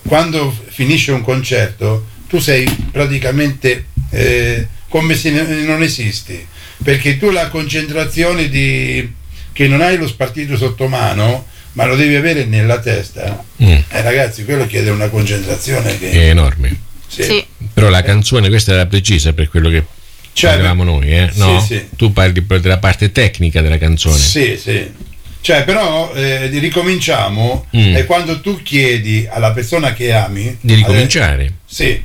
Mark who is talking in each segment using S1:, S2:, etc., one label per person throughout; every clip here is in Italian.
S1: quando finisce un concerto tu sei praticamente come se non esisti, perché tu la concentrazione che non hai lo spartito sotto mano, ma lo devi avere nella testa. Ragazzi, quello chiede una concentrazione che
S2: è enorme.
S1: Sì.
S2: Però la canzone, questa era precisa per quello che parlavamo noi, no?
S1: Sì.
S2: Tu parli della parte tecnica della canzone.
S1: Sì. Cioè, però ricominciamo è quando tu chiedi alla persona che ami
S2: di ricominciare.
S1: Sì.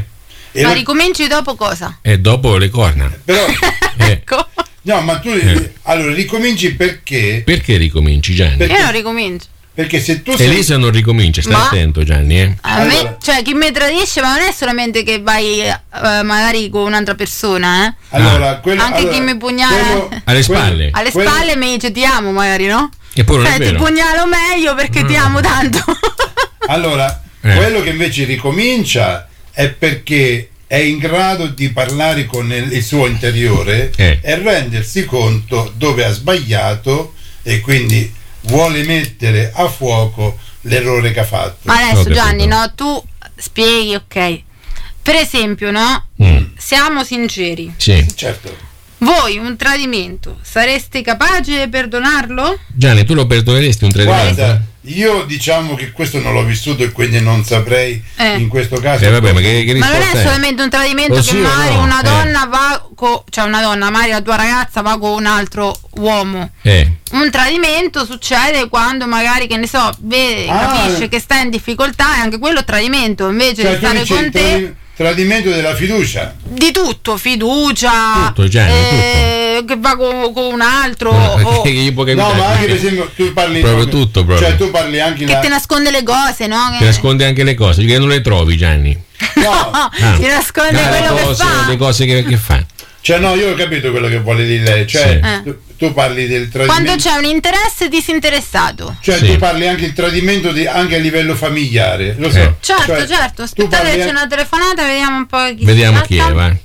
S3: Ma ricominci dopo cosa?
S2: E dopo le corna.
S1: Però
S3: ecco.
S1: No, ma tu allora ricominci perché?
S2: Perché ricominci, Gianni?
S3: Io non ricomincio.
S1: Perché se tu
S2: Elisa non ricomincia, stai attento, Gianni.
S3: A me, cioè, chi mi tradisce, ma non è solamente che vai magari con un'altra persona,
S1: Allora,
S3: anche chi mi pugnala
S2: alle spalle.
S3: Alle spalle mi dice ti amo, magari, no?
S2: E poi non è vero.
S3: Ti pugnalo meglio perché ti amo tanto.
S1: Allora, quello che invece ricomincia è perché è in grado di parlare con il suo interiore e rendersi conto dove ha sbagliato e quindi vuole mettere a fuoco l'errore che ha fatto.
S3: Ma adesso Gianni, no, tu spieghi, ok. Per esempio, no? Siamo sinceri.
S2: Sì.
S1: Certo.
S3: Voi un tradimento sareste capaci di perdonarlo?
S2: Gianni, tu lo perdoneresti un tradimento?
S1: Guarda, io diciamo che questo non l'ho vissuto e quindi non saprei in questo caso.
S2: Vabbè, ma
S3: non è solamente un tradimento che magari una donna va cioè una donna, magari la tua ragazza va con un altro uomo. Un tradimento succede quando magari, che ne so, capisce che sta in difficoltà, e anche quello è tradimento, invece di stare con te.
S1: Tradimento della fiducia.
S3: Di tutto, fiducia.
S2: Tutto, Gianni,
S3: che va con un altro.
S1: No, ma anche per esempio tu parli
S2: proprio tutto, proprio.
S1: Cioè tu parli anche
S3: che ti nasconde le cose, no?
S2: Ti nasconde anche le cose, che non le trovi, Gianni.
S1: No,
S3: ti nasconde quello che fa.
S2: Le cose che fa.
S1: Cioè no, io ho capito quello che vuole dire lei, cioè tu parli del tradimento.
S3: Quando c'è un interesse disinteressato.
S1: Cioè tu parli anche del tradimento anche a livello familiare, lo so.
S3: Certo, aspettate che c'è una telefonata, vediamo un po' chi
S2: vediamo chi è, vai.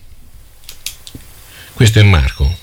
S2: Questo è Marco.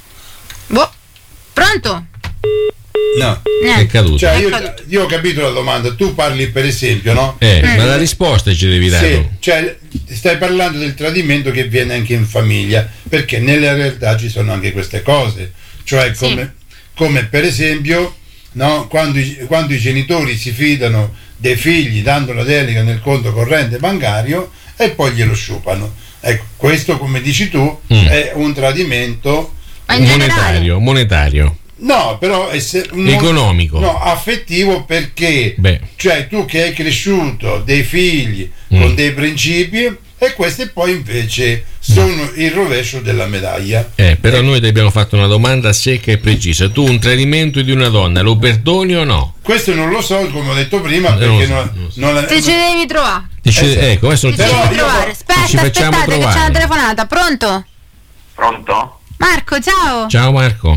S3: Pronto?
S1: No,
S2: è caduto.
S1: Cioè io ho capito la domanda, tu parli per esempio, no?
S2: Ma la risposta ci devi dare.
S1: Sì, cioè stai parlando del tradimento che viene anche in famiglia, perché nella realtà ci sono anche queste cose, cioè come per esempio, no, quando i genitori si fidano dei figli dando la delega nel conto corrente bancario e poi glielo sciupano. Ecco, questo, come dici tu, è un tradimento
S2: monetario.
S1: No, però è
S2: economico.
S1: No, affettivo, perché cioè tu che hai cresciuto dei figli con dei principi e questi poi invece sono il rovescio della medaglia.
S2: Però noi ti abbiamo fatto una domanda secca e precisa. Tu un tradimento di una donna lo perdoni o no?
S1: Questo non lo so, come ho detto prima, perché non
S3: te ci devi trovare.
S2: Ecco, questo
S3: ci devi trovare. Aspettate che c'è una telefonata. Pronto?
S4: Pronto?
S3: Marco, ciao.
S2: Ciao Marco.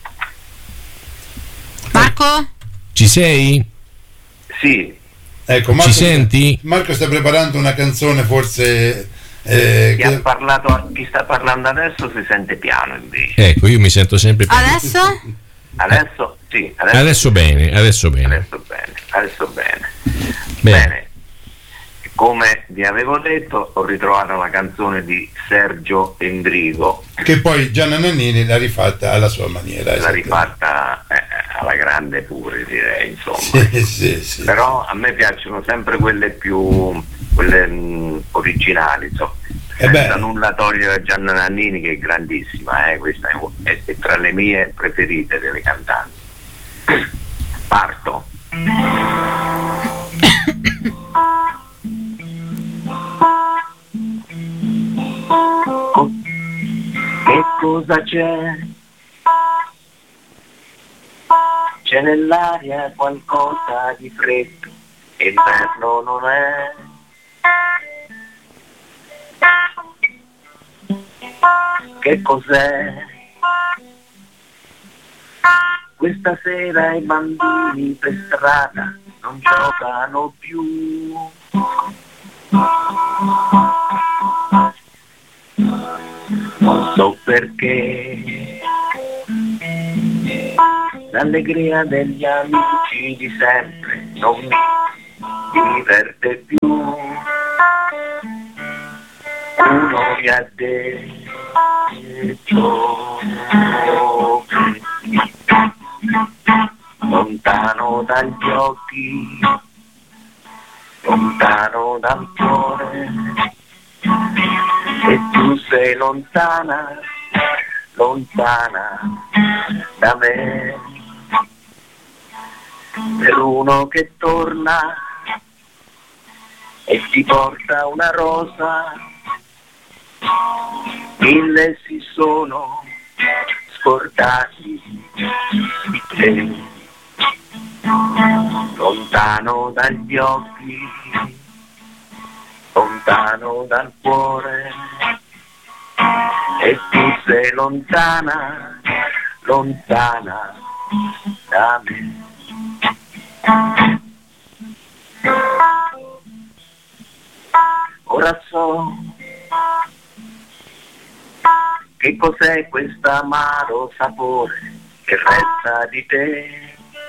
S3: Marco?
S2: Ci sei?
S4: Sì.
S1: Ecco, Marco,
S2: ci senti?
S1: Marco sta preparando una canzone, forse
S4: chi sta parlando adesso si sente piano invece.
S2: Ecco, io mi sento sempre piano.
S3: Adesso?
S4: Adesso sì.
S2: Adesso bene.
S4: Bene. Come vi avevo detto, ho ritrovato la canzone di Sergio Endrigo,
S1: che poi Gianna Nannini l'ha rifatta alla sua maniera.
S4: L'ha rifatta alla grande pure, direi, insomma.
S1: Sì.
S4: Però a me piacciono sempre quelle originali, insomma. Senza nulla togliere a Gianna Nannini, che è grandissima, questa è tra le mie preferite delle cantanti. Parto. Che cosa c'è? C'è nell'aria qualcosa di freddo, e inverno non è. Che cos'è? Questa sera i bambini per strada non giocano più. Non so perché l'allegria degli amici di sempre non mi diverte più. Uno mi ha detto che lontano dagli occhi, lontano dal cuore, e tu sei lontana, lontana da me. Per uno che torna e ti porta una rosa, 1000 si sono scordati di te. Lontano dagli occhi, lontano dal cuore, e tu sei lontana, lontana da me. Ora so che cos'è quest'amaro sapore che resta di te.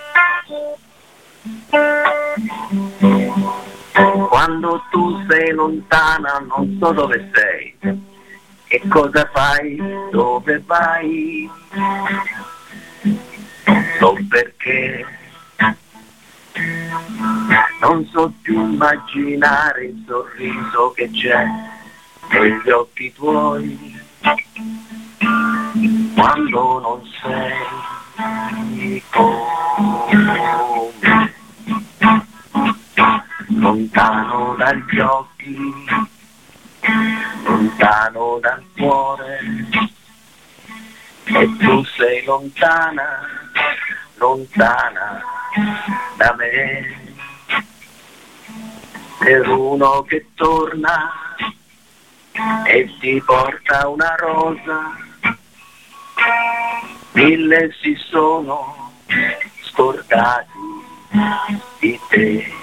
S4: Quando tu sei lontana non so dove sei, che cosa fai, dove vai, non so perché, non so più immaginare il sorriso che c'è negli occhi tuoi, quando non sei con me. Lontano dagli occhi, lontano dal cuore, e tu sei lontana, lontana da me. Per uno che torna e ti porta una rosa, 1000 si sono scordati di te.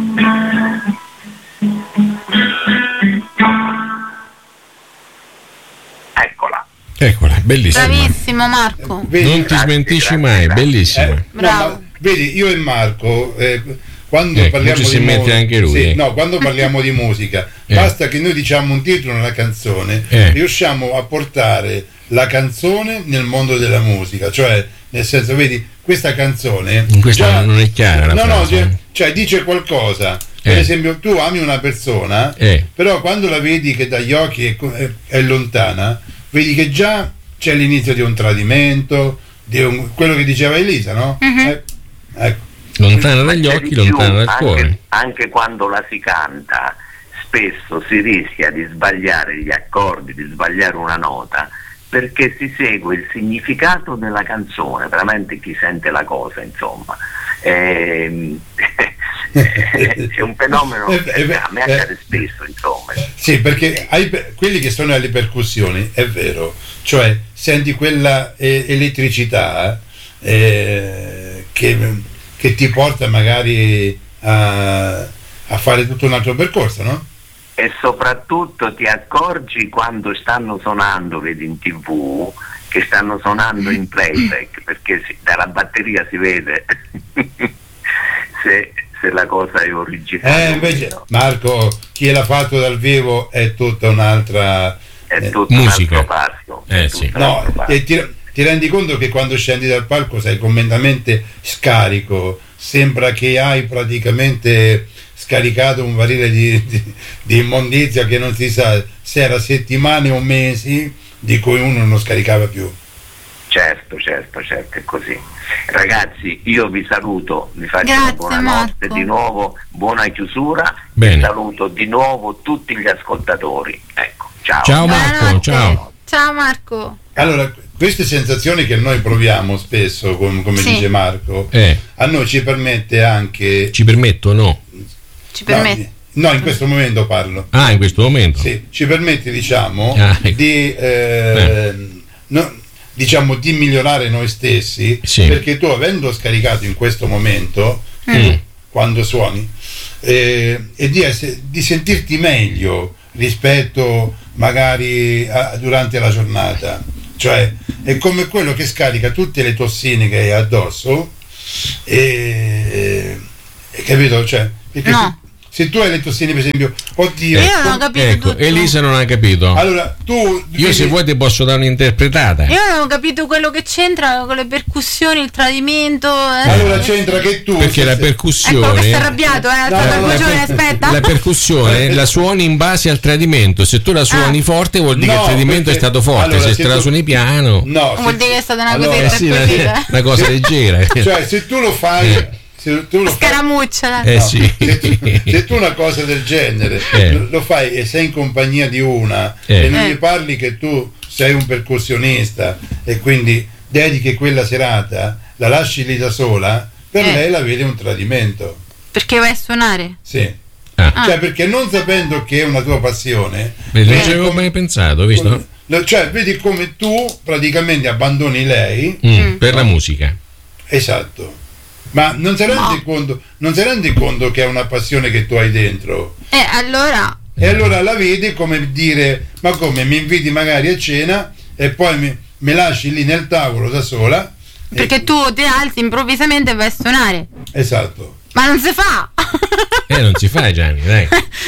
S2: Eccola, bellissima.
S3: Bravissimo Marco.
S1: Vedi,
S2: non ti smentisci mai, bellissima.
S3: Bravo.
S1: No, vedi, io e Marco quando parliamo
S2: ci si
S1: di
S2: mette anche lui.
S1: sì, no, quando parliamo di musica, basta che noi diciamo un titolo nella canzone, riusciamo a portare la canzone nel mondo della musica, cioè nel senso, vedi, questa canzone
S2: questa non è chiara la frase.
S1: Cioè dice qualcosa. Per esempio, tu ami una persona, però quando la vedi che dagli occhi è lontana, vedi che già c'è l'inizio di un tradimento, quello che diceva Elisa, no? Ecco.
S2: Lontana dagli occhi, lontana dal cuore.
S4: Anche quando la si canta, spesso si rischia di sbagliare gli accordi, di sbagliare una nota, perché si segue il significato della canzone, veramente chi sente la cosa, insomma. È un fenomeno che a me accade spesso, insomma.
S1: Sì, perché quelli che sono alle percussioni, è vero, cioè senti quella elettricità che ti porta magari a fare tutto un altro percorso, no?
S4: E soprattutto ti accorgi quando stanno suonando, vedi in TV, che stanno suonando in playback, perché dalla batteria si vede se la cosa è originale.
S1: Invece, no. Marco, chi l'ha fatto dal vivo è tutta un'altra
S2: musica.
S4: Un altro passo.
S2: Sì.
S1: No, e ti rendi conto che quando scendi dal palco sei completamente scarico, sembra che hai praticamente scaricato un barile di immondizia che non si sa se era settimane o mesi di cui uno non scaricava più.
S4: Certo, è così. Ragazzi, io vi saluto, vi faccio una buonanotte di nuovo, buona chiusura.
S2: Bene.
S4: Saluto di nuovo tutti gli ascoltatori. Ecco, ciao.
S2: Ciao Marco, ciao.
S3: Ciao Marco.
S1: Allora, queste sensazioni che noi proviamo spesso, come dice Marco, a noi ci permette anche...
S2: Ci permettono?
S3: Ci permette?
S1: No, in questo momento parlo.
S2: Ah, in questo momento?
S1: Sì, ci permette, diciamo, di migliorare noi stessi, perché tu, avendo scaricato in questo momento, quando suoni, e di sentirti meglio rispetto magari durante la giornata, cioè è come quello che scarica tutte le tossine che hai addosso, capito? Cioè, perché se tu hai letto Seni, per esempio, oddio,
S3: io non ho capito tutto.
S2: Elisa non ha capito.
S1: Allora
S2: io se vuoi ti posso dare un'interpretata.
S3: Io non ho capito quello che c'entra con le percussioni, il tradimento.
S1: Allora c'entra che tu,
S2: perché la percussione,
S3: ecco che sei arrabbiato, aspetta.
S2: La percussione la suoni in base al tradimento. Se tu la suoni forte vuol dire che il tradimento è stato forte. Allora, se te la suoni piano,
S3: vuol dire che è stata una cosa
S2: una cosa leggera.
S1: Cioè se tu lo fai
S3: scaramuccia,
S2: sì.
S1: se tu una cosa del genere lo fai e sei in compagnia di una e non gli parli che tu sei un percussionista e quindi dedichi quella serata, la lasci lì da sola, per lei la vede un tradimento.
S3: Perché vai a suonare?
S1: Sì. Cioè perché non sapendo che è una tua passione,
S2: non ci avevo mai pensato, visto?
S1: Cioè vedi come tu praticamente abbandoni lei
S2: per la musica.
S1: Esatto. Ma non si rende conto che è una passione che tu hai dentro?
S3: E
S1: allora la vedi come dire, ma come mi inviti magari a cena e poi mi lasci lì nel tavolo da sola?
S3: Perché tu ti alzi improvvisamente e vai a suonare.
S1: Esatto.
S3: Ma non si fa!
S2: Non si fa, Gianni, dai.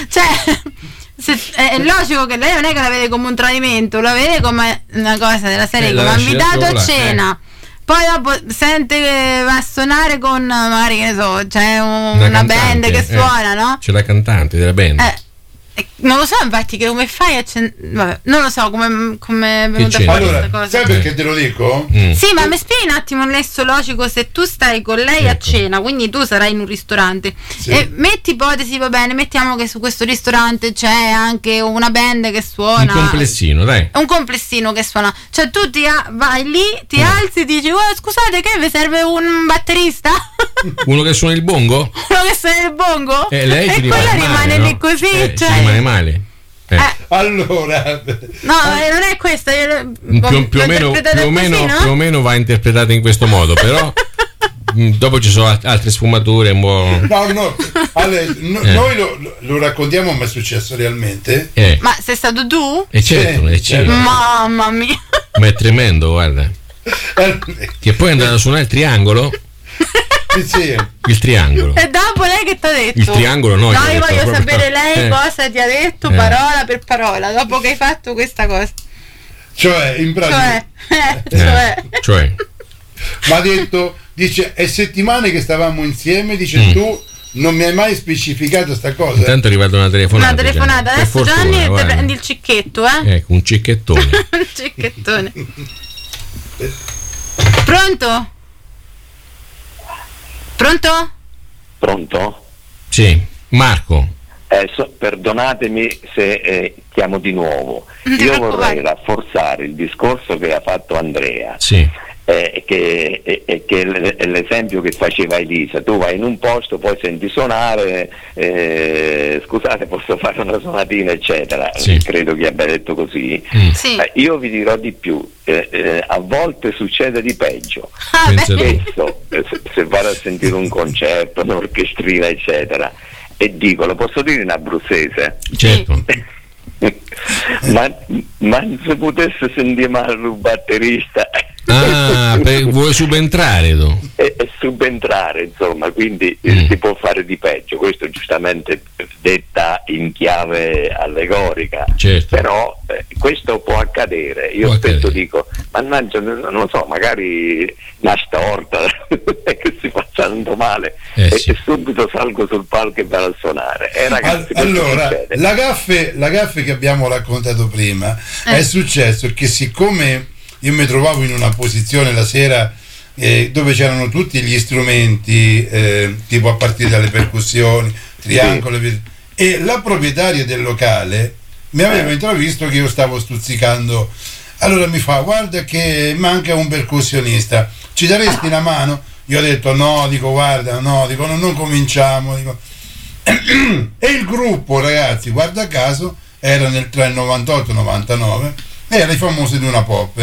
S3: Cioè, è logico che lei non è che la vede come un tradimento, la vede come una cosa della serie, come invitato a cena. Poi dopo sente che va a suonare con, magari, che ne so, c'è una band che suona, no?
S2: C'è la cantante della band.
S3: Non lo so infatti che come fai a vabbè, non lo so come è venuta fuori questa cosa.
S1: Sai perché te lo dico?
S3: Sì, ma mi spieghi un attimo un nesso logico. Se tu stai con lei a cena, quindi tu sarai in un ristorante e metti ipotesi, va bene, mettiamo che su questo ristorante c'è anche una band che suona,
S2: un complessino, dai,
S3: un complessino che suona, cioè tu vai lì, ti alzi e dici scusate, che vi serve un batterista?
S2: Uno che suona il bongo?
S3: Uno che suona il bongo?
S2: Lei
S3: e quella rimane lì così, cioè
S2: rimane male.
S1: Allora
S3: non è questa,
S2: più o meno va interpretata in questo modo, però dopo ci sono altre sfumature
S1: no. Allora, noi lo raccontiamo, ma è successo realmente.
S3: Ma sei stato tu?
S2: Certo.
S3: Mamma mia,
S2: ma è tremendo, guarda. Che poi è andato a suonare il triangolo.
S1: Sì.
S2: Il triangolo.
S3: E dopo lei che ti ha detto?
S2: Il triangolo no.
S3: Io voglio sapere lei cosa ti ha detto parola per parola dopo che hai fatto questa cosa.
S1: Cioè, in pratica.
S2: Cioè.
S1: Ma ha detto, dice, è settimane che stavamo insieme, dice tu non mi hai mai specificato sta cosa.
S2: Intanto è arrivata una telefonata.
S3: Adesso Gianni te prendi il cicchetto,
S2: Ecco, un cicchettone.
S3: Un cicchettone. Pronto?
S4: Pronto?
S2: Sì, Marco.
S4: Perdonatemi se chiamo di nuovo. Io vorrei rafforzare il discorso che ha fatto Andrea.
S2: Sì.
S4: Che l'esempio che faceva Elisa, tu vai in un posto, poi senti suonare, scusate, posso fare una suonatina, eccetera.
S2: Sì.
S4: Credo che abbia detto così.
S3: Sì.
S4: Io vi dirò di più, a volte succede di peggio. Spesso se vado a sentire un concerto, un'orchestrina, eccetera, e dico, lo posso dire in abruzzese?
S2: Certo.
S4: ma se potesse sentire male un batterista.
S2: Vuoi subentrare tu?
S4: E subentrare, insomma, quindi si può fare di peggio, questo giustamente detta in chiave allegorica,
S2: certo.
S4: Però questo può accadere. Io spesso dico, mannaggia, non lo so, magari una storta che si fa tanto male e subito salgo sul palco e vado a suonare. Ragazzi,
S1: allora la gaffe che abbiamo raccontato prima è successo che siccome io mi trovavo in una posizione la sera dove c'erano tutti gli strumenti, tipo a partire dalle percussioni, triangolo, e la proprietaria del locale mi aveva intravisto che io stavo stuzzicando. Allora mi fa, guarda che manca un percussionista, ci daresti una mano? Io ho detto no, non cominciamo, e il gruppo, ragazzi, guarda caso era tra il 98 e il 99, era i famosi di una pop.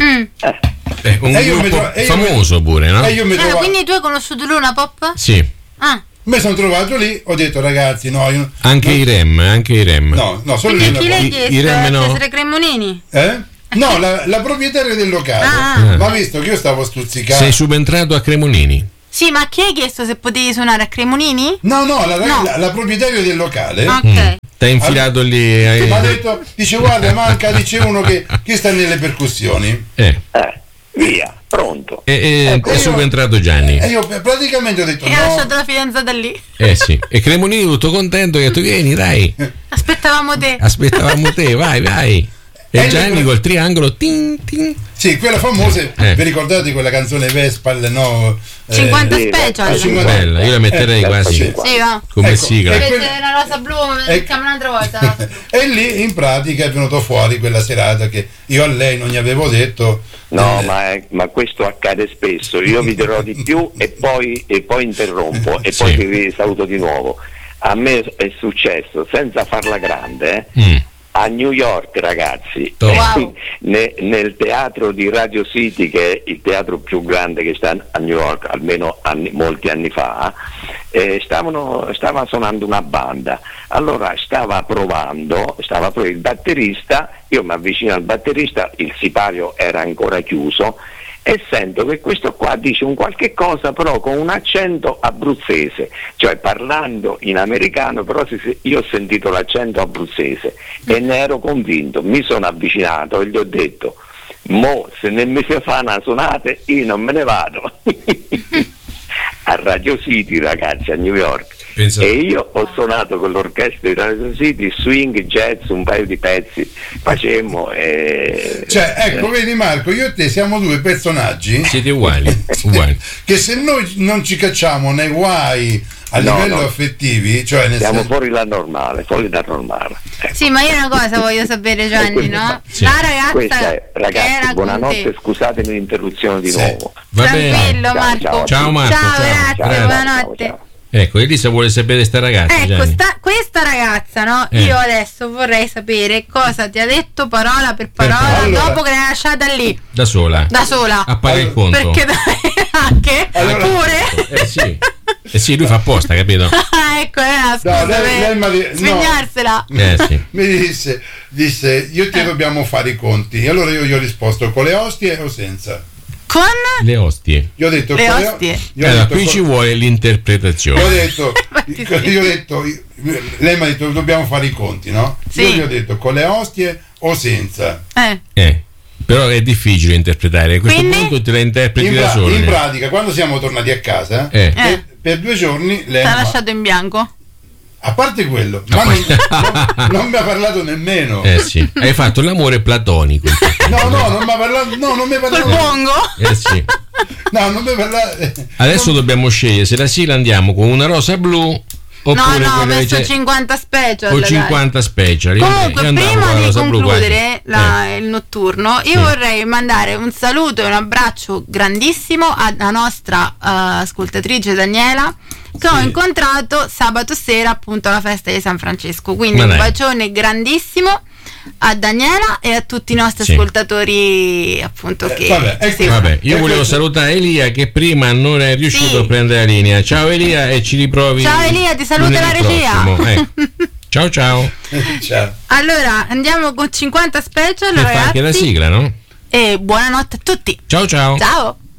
S2: Un gruppo famoso pure, no?
S3: Quindi tu hai conosciuto Luna Pop?
S2: Sì.
S1: Mi sono trovato lì, ho detto ragazzi no,
S2: anche i Rem.
S1: No, solo
S3: chi l'hai chiesto?
S2: I Rem no.
S3: Cesare Cremonini?
S1: No, la proprietaria del locale. Ma visto che io stavo stuzzicando.
S2: Sei subentrato a Cremonini?
S3: Sì, ma chi hai chiesto se potevi suonare a Cremonini?
S1: No, la proprietaria del locale.
S3: Ok.
S2: T'hai infilato lì.
S1: Mi ha detto, dice guarda, manca, dice uno che sta nelle percussioni.
S4: Via, pronto.
S2: È subentrato Gianni.
S1: E io praticamente ho detto
S3: E ha lasciato la fidanzata lì.
S2: Sì. E Cremonini tutto contento, che ha detto vieni, dai.
S3: Aspettavamo te,
S2: vai. E Gianni col triangolo tin tin.
S1: Sì, quella famosa, vi ricordate quella canzone Vespa, no?
S3: 50 Special.
S2: Bella, io la metterei quasi
S3: sì, va.
S2: come sigla.
S3: Una rosa blu, mettiamo un'altra volta.
S1: E lì in pratica è venuto fuori quella serata che io a lei non gli avevo detto.
S4: No, ma questo accade spesso. Io vi dirò di più e poi interrompo e poi vi saluto di nuovo. A me è successo senza farla grande, a New York, ragazzi,
S3: wow.
S4: nel teatro di Radio City, che è il teatro più grande che sta a New York, almeno molti anni fa, stava suonando una banda. Allora stava provando il batterista, io mi avvicino al batterista, il sipario era ancora chiuso, e sento che questo qua dice un qualche cosa però con un accento abruzzese, cioè parlando in americano, però io ho sentito l'accento abruzzese e ne ero convinto. Mi sono avvicinato e gli ho detto: mo se ne mi si fa una suonate io non me ne vado. A Radio City, ragazzi, a New York. E io ho suonato con l'orchestra di Radio City swing, jazz, un paio di pezzi facemmo
S1: cioè ecco, vedi Marco, io e te siamo due personaggi,
S2: siete uguali
S1: che se noi non ci cacciamo nei guai a livello affettivi, cioè
S4: siamo fuori dal normale. Ecco.
S3: Sì, ma io una cosa voglio sapere, Gianni, no?
S2: Sì.
S3: La ragazza
S4: questa ragazzi, buonanotte, scusatemi l'interruzione di nuovo.
S2: Va
S3: tranquillo
S2: bene.
S3: Marco.
S2: Ciao Marco.
S3: Grazie, buonanotte.
S4: Ciao.
S2: Ecco, Elisa vuole sapere sta ragazza.
S3: Ecco, questa ragazza, no? Io adesso vorrei sapere cosa ti ha detto parola per parola dopo che l'hai lasciata lì. Da sola.
S2: A pagare il conto.
S3: Perché anche pure.
S2: Sì, lui fa apposta, capito?
S3: Ecco, scusa, per svignarsela.
S2: Sì.
S1: Mi disse io e te dobbiamo fare i conti. E allora io gli ho risposto con le ostie o senza?
S3: Con
S2: le ostie.
S1: Io ho detto
S3: le ostie.
S2: Qui ci vuole l'interpretazione.
S1: Io ho detto lei mi ha detto dobbiamo fare i conti, no? Sì. Io gli ho detto con le ostie o senza.
S2: Però è difficile interpretare, a questo punto te la interpreti da solo.
S1: In pratica, quando siamo tornati a casa, per 2 giorni lei
S3: ti ha lasciato in bianco.
S1: A parte quello, ma non mi ha parlato nemmeno.
S2: Sì. Hai fatto l'amore platonico.
S1: No, non mi ha parlato. No, non mi ha parlato.
S3: Col bongo?
S1: Sì. No, non mi ha parlato.
S2: Adesso dobbiamo scegliere se la sigla andiamo con una rosa blu. Oppure
S3: ho messo 50 special
S2: o 50 special.
S3: Comunque prima di concludere il notturno io vorrei mandare un saluto e un abbraccio grandissimo alla nostra ascoltatrice Daniela che ho incontrato sabato sera appunto alla festa di San Francesco, quindi un bacione grandissimo a Daniela e a tutti i nostri ascoltatori appunto che
S2: vabbè, io volevo salutare Elia che prima non è riuscito a prendere la linea. Ciao Elia e ci riprovi.
S3: Ciao Elia, ti saluta la regia.
S2: Ciao.
S3: Allora andiamo con 50 special,
S2: ragazzi. Fa anche la sigla, no?
S3: E buonanotte a tutti.
S2: Ciao.
S3: Ciao.